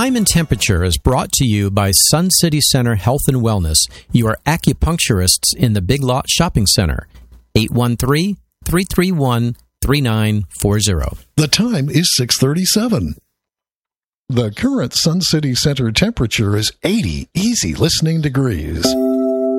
Time and Temperature is brought to you by Sun City Center Health and Wellness, your acupuncturists in the Big Lot Shopping Center. 813-331-3940. The time is 6:37. The current Sun City Center temperature is 80 easy listening degrees.